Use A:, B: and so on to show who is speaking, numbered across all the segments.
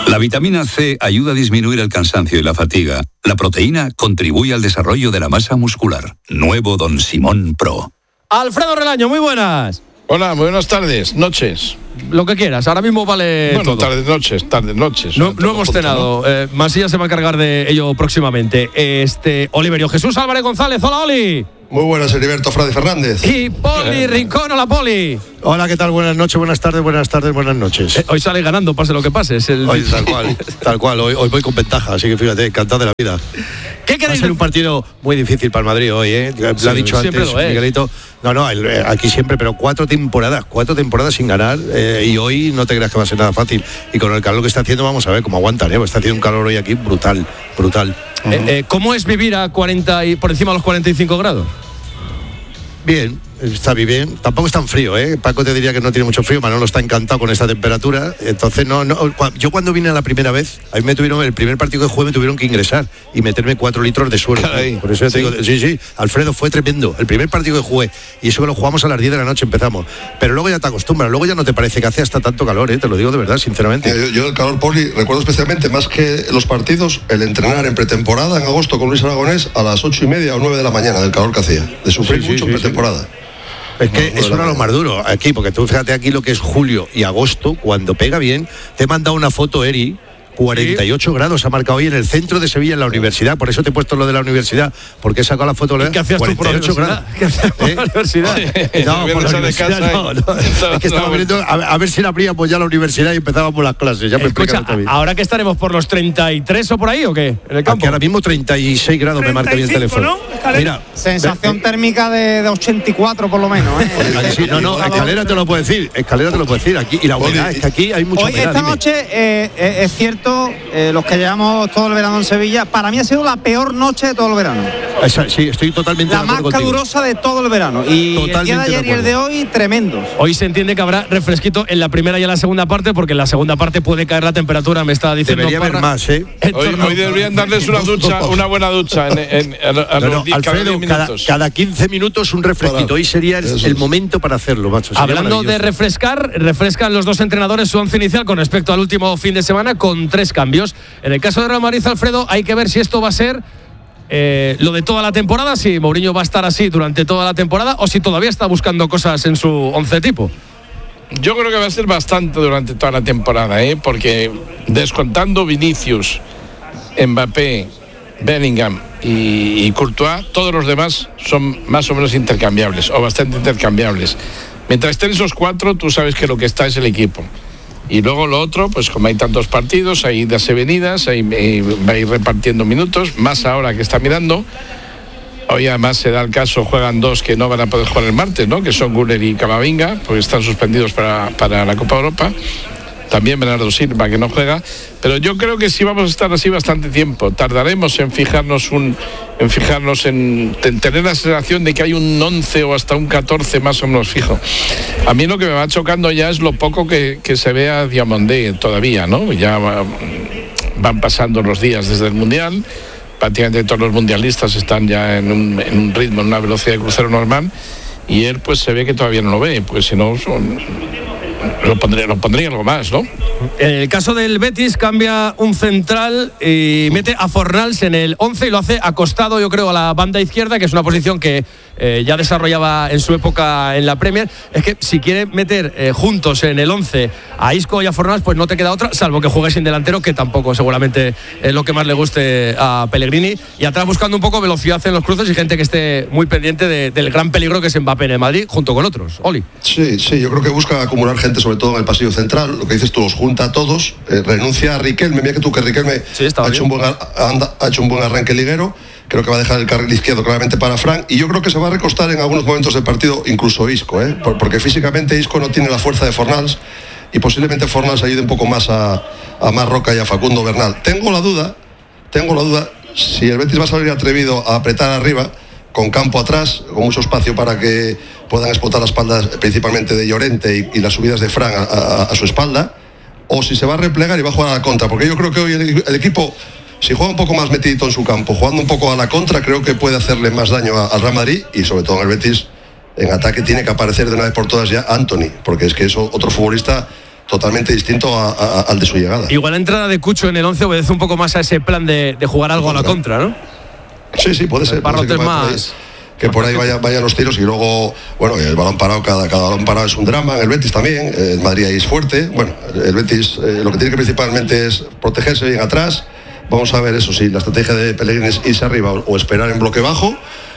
A: La vitamina C ayuda a disminuir el cansancio y la fatiga. La proteína contribuye al desarrollo de la masa muscular. Nuevo Don Simón Pro.
B: Alfredo Relaño, muy buenas.
C: Hola, muy buenas tardes, noches.
B: Lo que quieras, ahora mismo vale
C: bueno,
B: todo.
C: Tardes, noches.
B: No hemos cenado. ¿No? Masía se va a encargar de ello próximamente. Oliverio Jesús Álvarez González. Hola, Oli.
D: Muy buenas, Heriberto Frade Fernández.
B: Y Poli Rincón, hola, Poli.
E: Hola, ¿qué tal? Buenas noches, buenas tardes, buenas noches.
B: Hoy sale ganando, pase lo que pase.
E: Hoy, tal cual. Hoy voy con ventaja, así que fíjate, encantado de la vida.
B: ¿Qué queréis?
E: Va a ser un partido muy difícil para el Madrid hoy, ¿eh?
B: Sí,
E: lo ha dicho antes Miguelito. No, aquí siempre, pero 4 temporadas sin ganar, y hoy no te creas que va a ser nada fácil. Y con el calor que está haciendo, vamos a ver cómo aguantan, ¿eh? Está haciendo un calor hoy aquí brutal.
B: ¿Cómo es vivir a 40 y por encima de los 45 grados?
E: Bien, está bien. Tampoco es tan frío, ¿eh? Paco te diría que no tiene mucho frío, Manolo está encantado con esta temperatura. Entonces, yo cuando vine la primera vez, a mí el primer partido que jugué me tuvieron que ingresar y meterme 4 litros de suero. Por eso te digo, sí, Alfredo, fue tremendo. El primer partido que jugué, y eso que lo jugamos a las 10 de la noche, empezamos. Pero luego ya te acostumbras, luego ya no te parece que hace hasta tanto calor, ¿eh? Te lo digo de verdad, sinceramente.
D: Yo el calor, Poli, recuerdo especialmente, más que los partidos, el entrenar en pretemporada en agosto con Luis Aragonés a las 8:30 o 9 de la mañana, del calor que hacía. De sufrir mucho en pretemporada.
E: Es que eso era lo más duro aquí, porque tú fíjate aquí lo que es julio y agosto, cuando pega bien. Te he mandado una foto, Eri, 48 grados ha marcado hoy en el centro de Sevilla, en la universidad. Por eso te he puesto lo de la universidad, porque he sacado la foto.
B: ¿Qué hacías tú por la universidad? ¿Qué hacías por la universidad?
E: No, por la universidad no. Es que estaba viendo a ver si la abríamos ya la universidad y empezábamos las clases. Ya me
B: escucha, ¿ahora que estaremos por los 33 o por ahí o qué? En el campo.
E: Aquí ahora mismo 36 grados me marca bien el teléfono.
F: ¿No? Mira, sensación térmica de 84 por lo menos, ¿eh?
E: Sí, escalera te lo puedo decir. Aquí, y la humedad, es que aquí hay mucha humedad.
F: Esta noche es cierto, los que llevamos todo el verano en Sevilla, para mí ha sido la peor noche de todo el verano.
E: Sí, estoy totalmente
F: de acuerdo contigo. La más calurosa de todo el verano. Y totalmente el día de ayer y el de hoy, tremendos.
B: Hoy se entiende que habrá refresquito en la primera y en la segunda parte, porque en la segunda parte puede caer la temperatura, me está diciendo.
E: Debería haber más, ¿eh?
C: Hoy deberían darles una buena ducha
E: Alfredo, cada 15 minutos un refresquito. Hoy sería el momento para hacerlo, macho.
B: Hablando de refrescan los dos entrenadores su once inicial con respecto al último fin de semana, con 3 cambios. En el caso de Real Madrid, Alfredo, hay que ver si esto va a ser lo de toda la temporada, si Mourinho va a estar así durante toda la temporada o si todavía está buscando cosas en su once tipo.
C: Yo creo que va a ser bastante durante toda la temporada, porque descontando Vinicius, Mbappé, Bellingham y Courtois, todos los demás son más o menos intercambiables o bastante intercambiables. Mientras estén esos 4, tú sabes que lo que está es el equipo. Y luego lo otro, pues como hay tantos partidos, hay idas y venidas, va a ir repartiendo minutos, más ahora que está mirando. Hoy además se da el caso, juegan 2 que no van a poder jugar el martes, ¿no? Que son Güler y Camavinga, porque están suspendidos para la Copa Europa. También Bernardo Silva, que no juega. Pero yo creo que sí vamos a estar así bastante tiempo. Tardaremos en fijarnos en tener la sensación de que hay un 11 o hasta un 14 más o menos fijo. A mí lo que me va chocando ya es lo poco que se ve a Diamandé todavía, ¿no? Ya van pasando los días desde el Mundial. Prácticamente todos los mundialistas están ya en un ritmo, en una velocidad de crucero normal. Y él pues se ve que todavía no lo ve, pues si no... Lo pondría algo más, ¿no?
B: En el caso del Betis cambia un central y mete a Fornals en el 11 y lo hace acostado, yo creo, a la banda izquierda, que es una posición que ya desarrollaba en su época en la Premier. Es que si quiere meter juntos en el 11 a Isco y a Fornals, pues no te queda otra, salvo que juegue sin delantero, que tampoco seguramente es lo que más le guste a Pellegrini. Y atrás buscando un poco velocidad en los cruces y gente que esté muy pendiente del gran peligro que es Mbappé en el Madrid, junto con otros. Oli.
D: Sí, yo creo que busca acumular gente, sobre todo en el pasillo central. Lo que dices tú, los junta a todos, renuncia a Riquelme. Mira que Riquelme ha hecho un buen arranque liguero. Creo que va a dejar el carril izquierdo claramente para Fran, y yo creo que se va a recostar en algunos momentos del partido incluso Isco, porque físicamente Isco no tiene la fuerza de Fornals, y posiblemente Fornals ayude un poco más a Marroca y a Facundo Bernal. Tengo la duda si el Betis va a salir atrevido a apretar arriba, con campo atrás, con mucho espacio para que puedan explotar las espaldas principalmente de Llorente y las subidas de Fran a su espalda, o si se va a replegar y va a jugar a la contra, porque yo creo que hoy el equipo, si juega un poco más metidito en su campo, jugando un poco a la contra, creo que puede hacerle más daño al Real Madrid, y sobre todo en el Betis, en ataque tiene que aparecer de una vez por todas ya Antony, porque es que es otro futbolista totalmente distinto al de su llegada.
B: Igual la entrada de Cucho en el 11 obedece un poco más a ese plan de jugar algo a la contra, ¿no?
D: Sí, puede ser. Que por ahí vayan los tiros y luego, bueno, el balón parado, cada balón parado es un drama. En el Betis también, el Madrid ahí es fuerte. Bueno, el Betis lo que tiene que principalmente es protegerse bien atrás. Vamos a ver eso, si la estrategia de Pellegrini es irse arriba o esperar en bloque bajo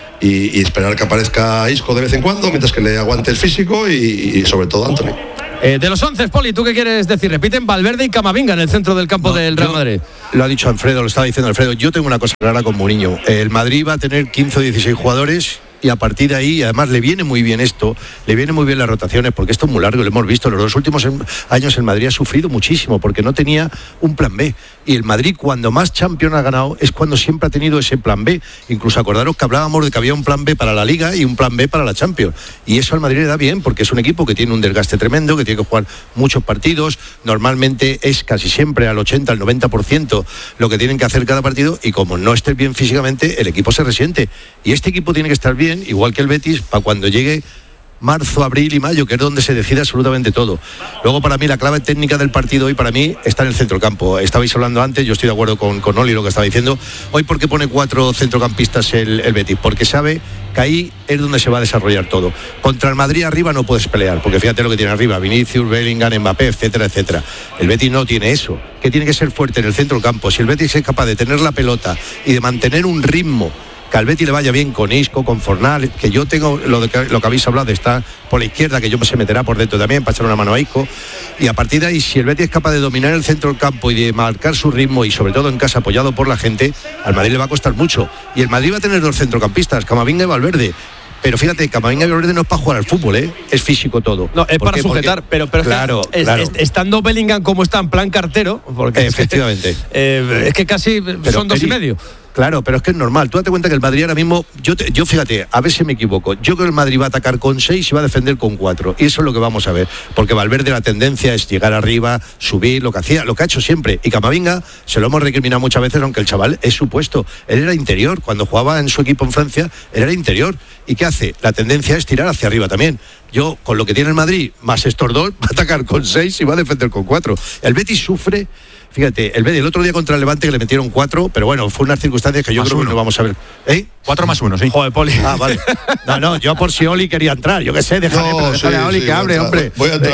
D: y esperar que aparezca Isco de vez en cuando, mientras que le aguante el físico y sobre todo Anthony.
B: De los 11, Poli, ¿tú qué quieres decir? Repiten Valverde y Camavinga en el centro del campo del Real Madrid.
E: Lo ha dicho Alfredo, lo estaba diciendo Alfredo. Yo tengo una cosa clara con Mourinho. El Madrid va a tener 15 o 16 jugadores y a partir de ahí, además le viene muy bien esto, le vienen muy bien las rotaciones, porque esto es muy largo, lo hemos visto. En los 2 últimos años el Madrid ha sufrido muchísimo porque no tenía un plan B. Y el Madrid, cuando más Champions ha ganado, es cuando siempre ha tenido ese plan B. Incluso acordaros que hablábamos de que había un plan B para la Liga y un plan B para la Champions. Y eso al Madrid le da bien, porque es un equipo que tiene un desgaste tremendo, que tiene que jugar muchos partidos. Normalmente es casi siempre al 80, al 90% lo que tienen que hacer cada partido. Y como no estés bien físicamente, el equipo se resiente. Y este equipo tiene que estar bien, igual que el Betis, para cuando llegue marzo, abril y mayo, que es donde se decide absolutamente todo. Luego, para mí, la clave técnica del partido hoy, para mí, está en el centrocampo. Estabais hablando antes, yo estoy de acuerdo con Oli, lo que estaba diciendo. Hoy, ¿por qué pone 4 centrocampistas el Betis? Porque sabe que ahí es donde se va a desarrollar todo. Contra el Madrid arriba no puedes pelear, porque fíjate lo que tiene arriba, Vinicius, Bellingham, Mbappé, etcétera, etcétera. El Betis no tiene eso, que tiene que ser fuerte en el centrocampo. Si el Betis es capaz de tener la pelota y de mantener un ritmo, que al Betis le vaya bien con Isco, con Fornal, que yo tengo lo que habéis hablado de estar por la izquierda, que yo se meterá por dentro también para echar una mano a Isco, y a partir de ahí, si el Betis es capaz de dominar el centro del campo y de marcar su ritmo, y sobre todo en casa apoyado por la gente, al Madrid le va a costar mucho. Y el Madrid va a tener 2 centrocampistas, Camavinga y Valverde. Pero fíjate, Camavinga y Valverde no es para jugar al fútbol, es físico todo.
B: No, es para sujetar, pero
E: claro.
B: Estando Bellingham como está en plan cartero, porque
E: efectivamente.
B: Es que casi son 2 y medio.
E: Claro, pero es que es normal. Tú date cuenta que el Madrid ahora mismo, yo fíjate, a ver si me equivoco, yo creo que el Madrid va a atacar con 6 y va a defender con 4. Y eso es lo que vamos a ver. Porque Valverde, la tendencia es llegar arriba, subir, lo que ha hecho siempre. Y Camavinga, se lo hemos recriminado muchas veces, aunque el chaval es su puesto. Él era interior. Cuando jugaba en su equipo en Francia, él era interior. ¿Y qué hace? La tendencia es tirar hacia arriba también. Yo, con lo que tiene el Madrid, más estos 2, va a atacar con 6 y va a defender con 4. El Betis sufre. Fíjate, el otro día contra el Levante que le metieron 4, pero bueno, fue unas circunstancias que yo creo que no vamos a ver.
G: 4 más 1, sí.
B: Joder, Poli.
E: Ah, vale. No, yo por si Oli quería entrar, yo qué sé, déjale a Oli que hable, hombre.
D: Voy a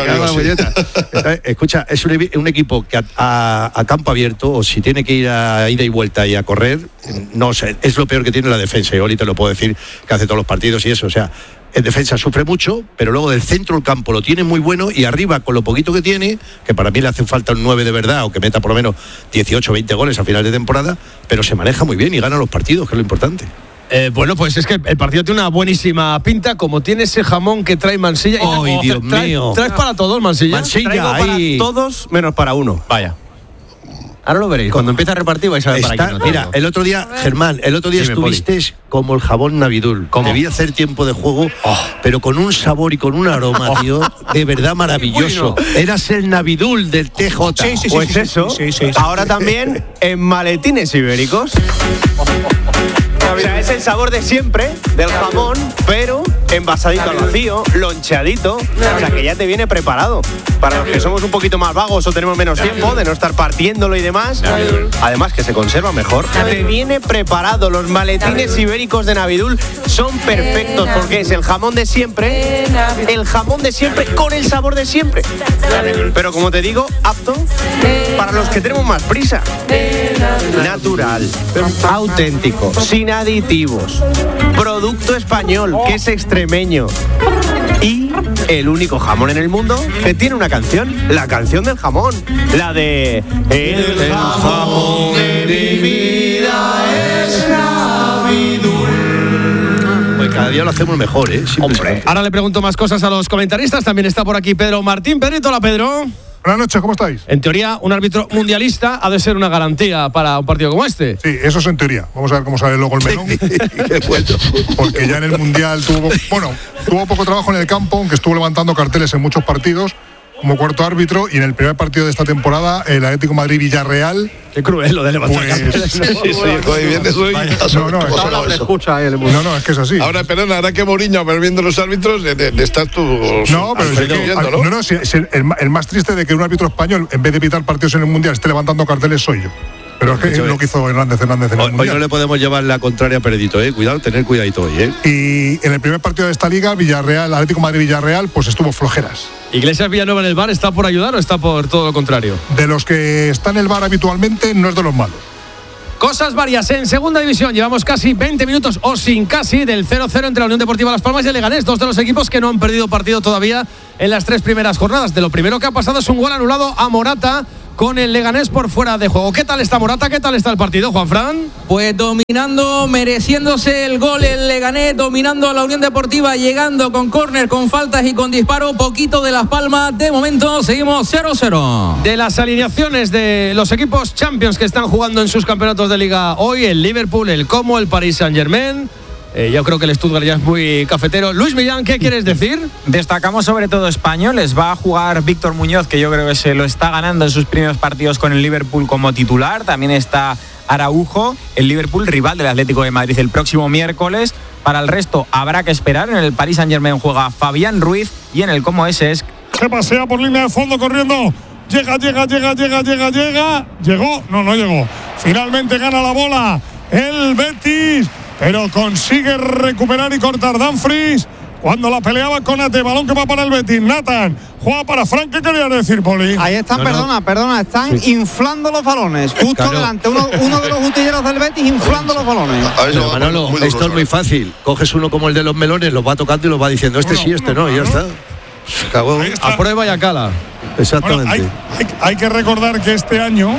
D: entrar.
E: Escucha, es un equipo que a campo abierto, o si tiene que ir a ida y vuelta y a correr, no sé, es lo peor que tiene la defensa, y Oli te lo puedo decir, que hace todos los partidos y eso, o sea, en defensa sufre mucho, pero luego del centro del campo lo tiene muy bueno, y arriba, con lo poquito que tiene, que para mí le hace falta un 9 de verdad, o que meta por lo menos 18 o 20 goles a final de temporada, pero se maneja muy bien y gana los partidos, que es lo importante.
B: Bueno, pues es que el partido tiene una buenísima pinta, como tiene ese jamón que trae Mansilla.
E: ¡Ay, Dios mío!
B: ¿Traes para todos, Mansilla?
F: Traigo para todos menos para uno.
B: Vaya.
F: Ahora lo veréis. Cuando empiece a repartir vais a ver para quién no.
E: Mira, el otro día, Germán, estuviste como el jabón Navidul. Debía hacer tiempo de juego, pero con un sabor y con un aroma, tío, de verdad maravilloso. Eras el Navidul del TJ.
F: Sí, pues eso. Ahora también en maletines ibéricos. O sea, es el sabor de siempre del jamón, pero envasadito al vacío, loncheadito, o sea que ya te viene preparado. Para los que somos un poquito más vagos o tenemos menos tiempo de no estar partiéndolo y demás, además que se conserva mejor, te viene preparado. Los maletines ibéricos de Navidul son perfectos porque es el jamón de siempre con el sabor de siempre. Pero como te digo, apto para los que tenemos más prisa. Natural, auténtico, sin aditivos, producto español, que es extremeño, y el único jamón en el mundo que tiene una canción, la canción del jamón, la de El jamón de mi vida es Navidul.
E: Pues cada día lo hacemos mejor,
B: Hombre. Ahora le pregunto más cosas a los comentaristas. También está por aquí Pedro Martín. Pedrito, hola Pedro.
H: Buenas noches, ¿cómo estáis?
B: En teoría, un árbitro mundialista ha de ser una garantía para un partido como este.
H: Sí, eso es en teoría. Vamos a ver cómo sale luego el melón. Porque ya en el Mundial tuvo poco trabajo en el campo, aunque estuvo levantando carteles en muchos partidos. como cuarto árbitro, y en el primer partido de esta temporada, el Atlético Madrid-Villarreal.
B: Qué cruel lo de levantar
H: No, es que es así.
C: Ahora, perdona, ahora que Mourinho va viendo los árbitros, le estás tú.
H: No, pero es que, el más triste de que un árbitro español, en vez de pitar partidos en el Mundial, esté levantando carteles, soy yo. Pero es que es lo que hizo Hernández en el Mundial.
E: Hoy no le podemos llevar la contraria a Peredito, cuidado, tener cuidadito hoy,
H: Y en el primer partido de esta liga, Atlético Madrid-Villarreal, pues estuvo flojeras.
B: ¿Iglesias Villanueva en el VAR está por ayudar o está por todo lo contrario?
H: De los que están en el VAR habitualmente, no es de los malos.
B: Cosas varias en segunda división. Llevamos casi 20 minutos o sin casi del 0-0 entre la Unión Deportiva Las Palmas y el Leganés. Dos de los equipos que no han perdido partido todavía en las 3 primeras jornadas. De lo primero que ha pasado es un gol anulado a Morata con el Leganés por fuera de juego. ¿Qué tal está Morata? ¿Qué tal está el partido, Juanfran?
G: Pues dominando, mereciéndose el gol el Leganés, dominando a la Unión Deportiva, llegando con córner, con faltas y con disparo, poquito de Las Palmas. De momento seguimos 0-0.
B: De las alineaciones de los equipos Champions que están jugando en sus campeonatos de liga hoy, el Liverpool, el Como, el Paris Saint-Germain. Yo creo que el Stuttgart ya es muy cafetero. Luis Millán, ¿qué quieres decir?
I: Destacamos sobre todo españoles. Va a jugar Víctor Muñoz, que yo creo que se lo está ganando en sus primeros partidos con el Liverpool como titular. También está Araujo, el Liverpool rival del Atlético de Madrid el próximo miércoles. Para el resto habrá que esperar. En el Paris Saint-Germain juega Fabián Ruiz y en el Como ese es...
H: Se pasea por línea de fondo corriendo. Llega. Llegó. No llegó. Finalmente gana la bola el Betis, pero consigue recuperar y cortar Dumfries cuando la peleaba con Ate. Balón que va para el Betis. Nathan juega para Frank. ¿Qué quería decir, Poli?
J: Ahí están, perdona, están inflando los balones justo delante, uno de los utilleros del Betis inflando los balones.
E: Manolo, esto es muy fácil. Coges uno como el de los melones, los va tocando y los va diciendo sí, no, y ya está. Se acabó.
B: A prueba y a cala.
E: Exactamente.
H: Bueno, hay que recordar que este año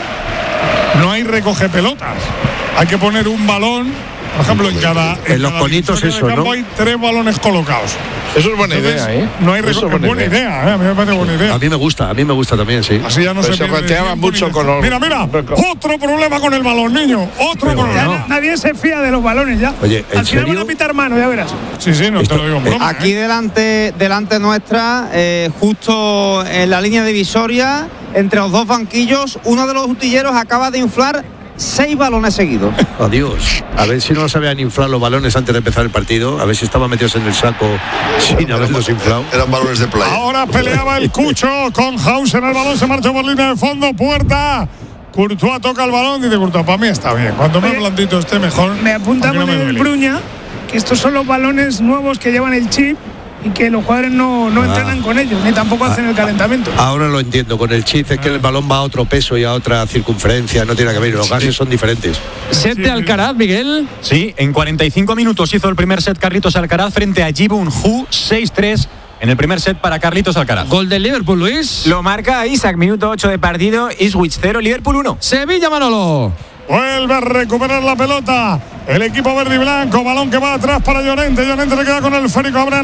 H: no hay recoge pelotas. Hay que poner un balón, por ejemplo, en
E: los conitos eso, ¿no?
H: Hay 3 balones colocados.
C: Eso es buena idea,
H: No hay recoge, buena idea. A mí me parece buena idea.
E: A mí me gusta también, sí.
H: Así ya no se
C: reteaba mucho con los...
H: Mira, otro problema con el balón, niño. Otro problema.
K: Nadie se fía de los balones ya.
E: Oye,
K: al final van a pitar mano, ya verás.
H: Sí, no te lo digo en broma.
J: Aquí delante nuestra, justo en la línea divisoria, entre los dos banquillos, uno de los utilleros acaba de inflar 6 balones seguidos.
E: Adiós. A ver si no sabían inflar los balones antes de empezar el partido. A ver si estaban metidos en el saco sin haberlos inflado.
D: Eran balones de playa.
H: Ahora peleaba el Cucho con Hausen. El balón se marchó por línea de fondo. Puerta. Courtois toca el balón. Dice Courtois, para mí está bien. Cuanto más blandito esté, mejor.
K: Me apunta con el Bruña que estos son los balones nuevos que llevan el chip y que los jugadores no entrenan con ellos, ni tampoco hacen el calentamiento.
E: Ahora lo entiendo, con el chip es que el balón va a otro peso y a otra circunferencia, no tiene que ver, los gases son diferentes.
B: Set de Alcaraz, Miguel.
I: Sí, en 45 minutos hizo el primer set Carlitos Alcaraz frente a Ji Bun-Hu, 6-3 en el primer set para Carlitos Alcaraz.
B: Gol del Liverpool, Luis.
I: Lo marca Isaac, minuto 8 de partido, Ipswich 0, Liverpool 1.
B: Sevilla, Manolo.
H: Vuelve a recuperar la pelota el equipo verde y blanco. Balón que va atrás para Llorente. Llorente le queda con el esférico. Abre a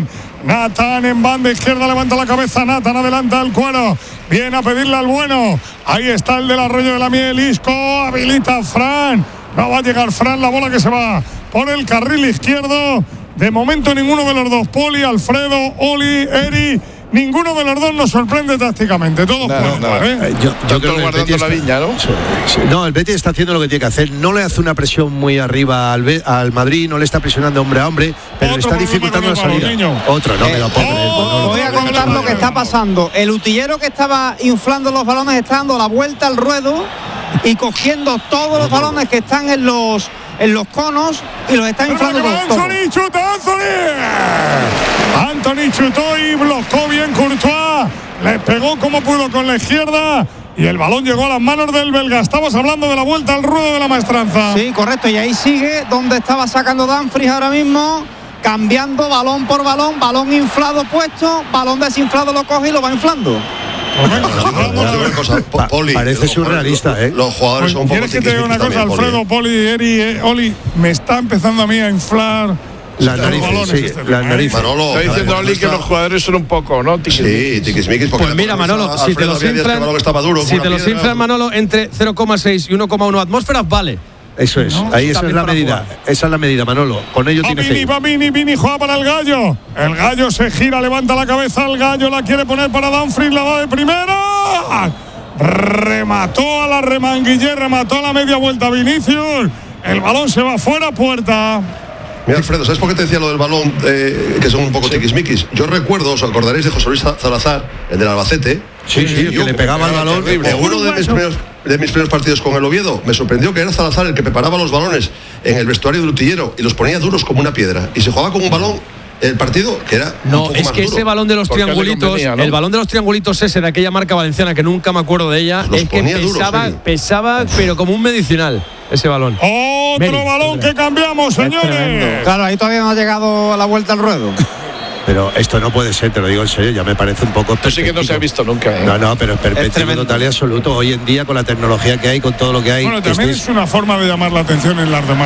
H: Nathan en banda izquierda. Levanta la cabeza. Nathan adelanta el cuero. Viene a pedirle al bueno. Ahí está el del Arroyo de la Miel. Isco habilita a Fran. No va a llegar Fran. La bola que se va por el carril izquierdo. De momento ninguno de los dos. Poli, Alfredo, Oli, Eri. Ninguno de los dos nos sorprende tácticamente. Todos pueden jugar,
E: Yo creo que
C: guardando la viña, ¿no?
E: No, el Betis está haciendo lo que tiene que hacer. No le hace una presión muy arriba al Madrid, no le está presionando hombre a hombre, pero le está dificultando la salida. Otro, no me lo puedo creer.
J: Voy a contar lo que está pasando. El utillero que estaba inflando los balones está dando la vuelta al ruedo y cogiendo todos los balones que están en los conos y los está inflando todos.
H: Anthony chutó y bloqueó bien Courtois. Le pegó como pudo con la izquierda y el balón llegó a las manos del belga. Estamos hablando de la vuelta al ruedo de la maestranza.
J: Sí, correcto. Y ahí sigue donde estaba sacando Dumfries ahora mismo, cambiando balón por balón, balón inflado puesto, balón desinflado lo coge y lo va inflando.
E: Parece surrealista,
D: Los jugadores son un poco.
H: ¿Quieres que te diga una cosa, Alfredo, Poli, Eri, Oli? Me está empezando a mí a inflar
E: las narices, las narices.
C: Está diciendo Oli que los jugadores son un poco, ¿no?
D: Sí, tiquismiquis.
B: Pues mira, Manolo, si te los inflan, Manolo, entre 0,6 y 1,1 atmósferas, vale.
E: Eso es, ahí esa es la medida. Esa es la medida, Manolo. Con ello tiene que ir.
H: Vini juega para el Gallo. El Gallo se gira, levanta la cabeza. El Gallo la quiere poner para Dumfries, la da de primera. Remató a la remanguillé, remató a la media vuelta Vinicius. El balón se va fuera, puerta.
D: Mira, Alfredo, ¿sabes por qué te decía lo del balón? Que son un poco tiquismiquis. Yo recuerdo, os acordaréis de José Luis Salazar, el del Albacete.
E: Sí, que le pegaba el balón.
D: Uno de mis primeros partidos con el Oviedo, me sorprendió que era Salazar el que preparaba los balones en el vestuario del utillero y los ponía duros como una piedra. Y se jugaba con un balón el partido que era un poco
B: es
D: más
B: que
D: duro.
B: ese balón de los triangulitos,
C: convenía, ¿no?
B: el balón de los triangulitos ese de aquella marca valenciana que nunca me acuerdo de ella,
D: Los
B: es que pesaba pero como un medicinal ese balón.
H: Otro balón que cambiamos, señores.
J: Claro, ahí todavía no ha llegado a la vuelta al ruedo.
E: Pero esto no puede ser, te lo digo en serio, ya me parece un poco.
C: Esto sí que no se ha visto nunca.
E: No, pero es perspectivo total y absoluto. Hoy en día, con la tecnología que hay, con todo lo que hay.
H: Bueno, también es una forma de llamar la atención en las demás